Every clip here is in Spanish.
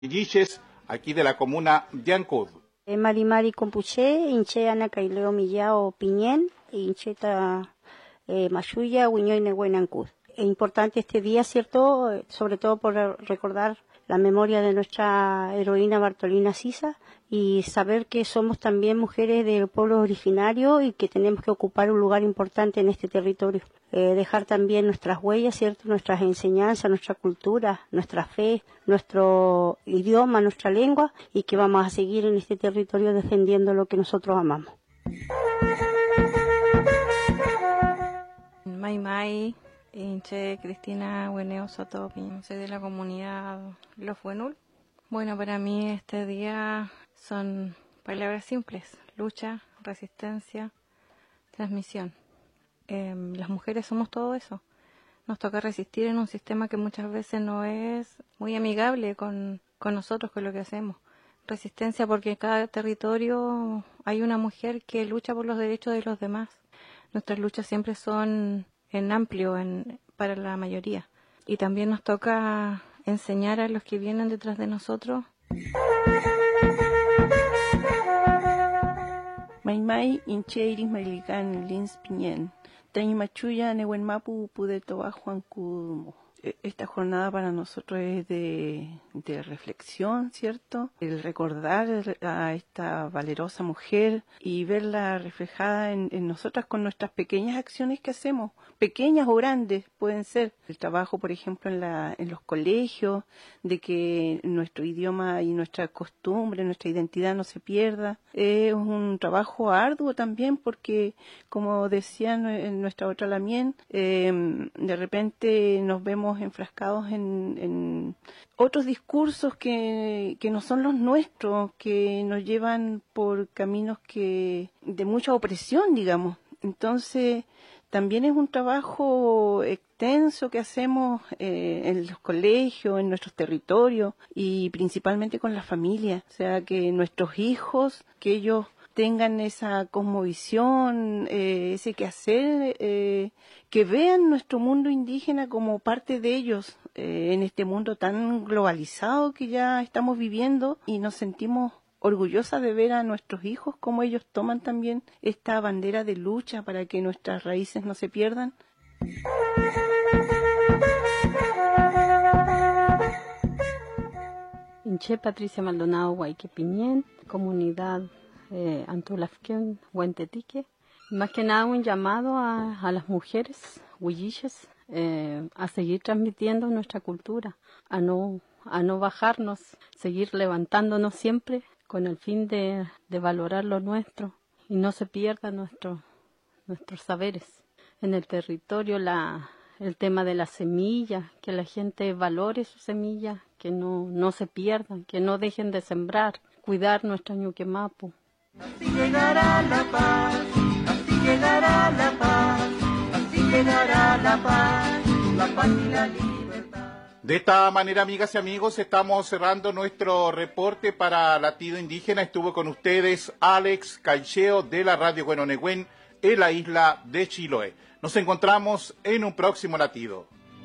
Guilliches, aquí de la comuna de Ancud. Mari Compuché, Inche Ana Caileo Millao Piñén, Incheta Mayuya, Huiñoine Ancud. Es importante este día, ¿cierto? Sobre todo por recordar la memoria de nuestra heroína Bartolina Sisa y saber que somos también mujeres del pueblo originario y que tenemos que ocupar un lugar importante en este territorio. Dejar también nuestras huellas, ¿cierto? Nuestras enseñanzas, nuestra cultura, nuestra fe, nuestro idioma, nuestra lengua y que vamos a seguir en este territorio defendiendo lo que nosotros amamos. Mai, Inche Cristina Bueneo Soto, soy de la comunidad Los Buenul. Bueno, para mí este día son palabras simples: lucha, resistencia, transmisión. Las mujeres somos todo eso. Nos toca resistir en un sistema que muchas veces no es muy amigable con nosotros, con lo que hacemos. Resistencia porque en cada territorio hay una mujer que lucha por los derechos de los demás. Nuestras luchas siempre son en amplio para la mayoría. Y también nos toca enseñar a los que vienen detrás de nosotros. Maimai Inche Iris Mailican Lins Piñén. Machuya Newen Mapu Pudetoa Juan Kudumo. Esta jornada para nosotros es de reflexión, ¿cierto? El recordar a esta valerosa mujer y verla reflejada en nosotras con nuestras pequeñas acciones que hacemos, pequeñas o grandes pueden ser. El trabajo, por ejemplo, en los colegios, de que nuestro idioma y nuestra costumbre, nuestra identidad no se pierda. Es un trabajo arduo también porque, como decía en nuestra otra Lamien, de repente nos vemos enfrascados en otros discursos que no son los nuestros, que nos llevan por caminos de mucha opresión, digamos. Entonces, también es un trabajo extenso que hacemos en los colegios, en nuestros territorios y principalmente con la familia. O sea, que nuestros hijos, que ellos tengan esa cosmovisión, ese quehacer, que vean nuestro mundo indígena como parte de ellos en este mundo tan globalizado que ya estamos viviendo, y nos sentimos orgullosas de ver a nuestros hijos cómo ellos toman también esta bandera de lucha para que nuestras raíces no se pierdan. Inche Patricia Maldonado Guayque Piñén, comunidad Antulafquén, Huentetique. Más que nada un llamado a las mujeres huilliches a seguir transmitiendo nuestra cultura, a no bajarnos, seguir levantándonos siempre con el fin de valorar lo nuestro y no se pierdan nuestros saberes. En el territorio el tema de las semillas, que la gente valore sus semillas, que no se pierdan, que no dejen de sembrar, cuidar nuestra ñuquemapu. Así llegará la paz, así llegará la paz, así llegará la paz y la libertad. De esta manera, amigas y amigos, estamos cerrando nuestro reporte para Latido Indígena. Estuvo con ustedes Alex Caicheo de la Radio Huenonegüén en la isla de Chiloé. Nos encontramos en un próximo latido.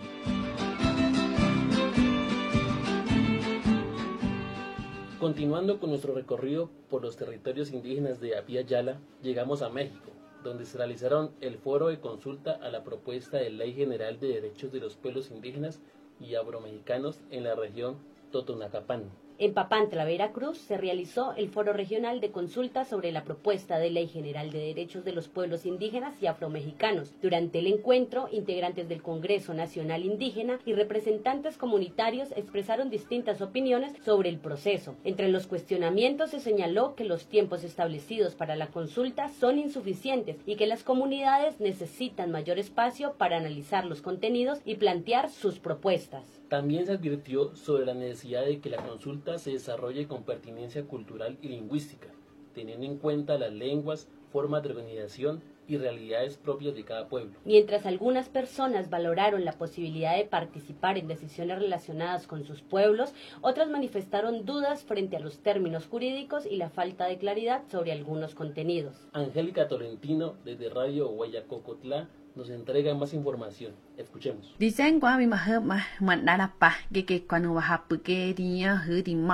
Continuando con nuestro recorrido por los territorios indígenas de Apia Yala, llegamos a México, donde se realizaron el foro de consulta a la propuesta de Ley General de Derechos de los Pueblos Indígenas y Afromexicanos en la región Totonacapán. En Papantla, Veracruz, se realizó el Foro Regional de Consulta sobre la propuesta de Ley General de Derechos de los Pueblos Indígenas y Afromexicanos. Durante el encuentro, integrantes del Congreso Nacional Indígena y representantes comunitarios expresaron distintas opiniones sobre el proceso. Entre los cuestionamientos se señaló que los tiempos establecidos para la consulta son insuficientes y que las comunidades necesitan mayor espacio para analizar los contenidos y plantear sus propuestas. También se advirtió sobre la necesidad de que la consulta se desarrolle con pertinencia cultural y lingüística, teniendo en cuenta las lenguas, formas de organización y realidades propias de cada pueblo. Mientras algunas personas valoraron la posibilidad de participar en decisiones relacionadas con sus pueblos, otras manifestaron dudas frente a los términos jurídicos y la falta de claridad sobre algunos contenidos. Angélica Tolentino, desde Radio Huayacocotlá, nos entrega más información. Escuchemos. Dicen que mi mujer mandara paz que cuando vas a